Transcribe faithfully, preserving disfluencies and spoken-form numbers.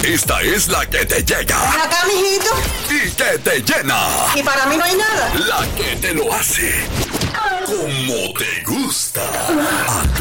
Esta es la que te llega. Ven acá, mijito. Y que te llena. Y para mí no hay nada. La que te lo hace como te gusta.